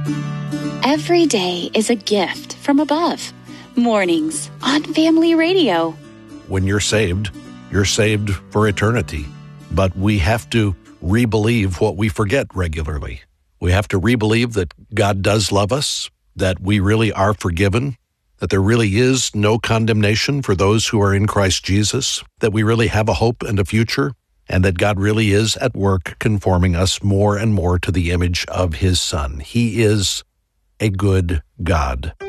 Every day is a gift from above. Mornings on Family Radio. When you're saved for eternity. But we have to re-believe what we forget regularly. We have to re-believe that God does love us, that we really are forgiven, that there really is no condemnation for those who are in Christ Jesus, that we really have a hope and a future, and that God really is at work conforming us more and more to the image of His Son. He is a good God.